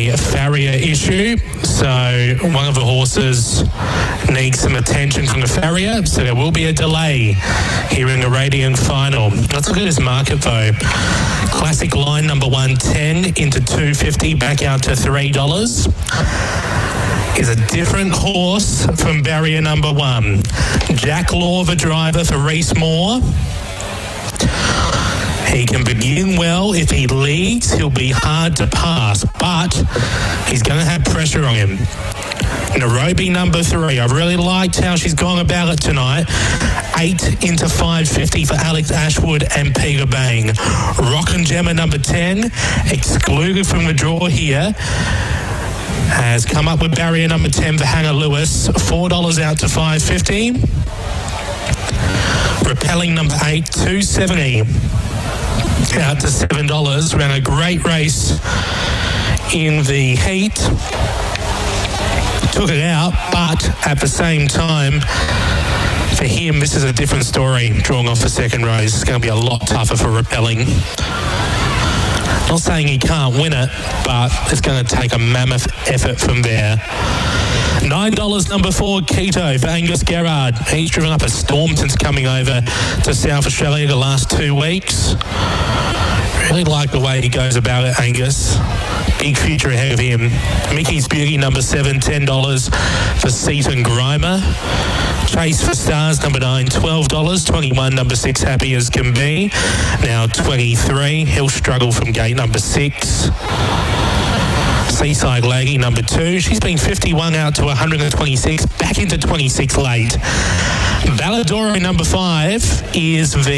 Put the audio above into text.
a farrier issue, so one of the horses needs some attention from the farrier, so there will be a delay here in the Radiant Final. Let's look at this market though. Classic line number 110 into 250, back out to $3. Is a different horse from barrier number 1. Jack Law, the driver for Reese Moore. He can begin well. If he leads, he'll be hard to pass, but he's going to have pressure on him. Nairobi number 3. I really liked how she's gone about it tonight. 8 into 550 for Alex Ashwood and Peter Bang. Rockin' Gemma number 10, excluded from the draw here, has come up with barrier number 10 for Hannah Lewis. $4 out to $5.50. Repelling number 8, $2.70 out to $7. Ran a great race in the heat. Took it out, but at the same time, for him, this is a different story. Drawing off the second race, it's going to be a lot tougher for Repelling. Not saying he can't win it, but it's going to take a mammoth effort from there. $9 number 4, Keto for Angus Gerrard. He's driven up a storm since coming over to South Australia the last 2 weeks. Really like the way he goes about it, Angus. Big future ahead of him. Mickey's Beauty number 7, $10 for Seaton Grimer. Chase for Stars number 9, $12. 21 number 6, Happy as Can Be. Now 23. He'll struggle from gate number 6. Seaside Lady number 2. She's been 51 out to 126. Back into 26 late. Valladoro number 5 is the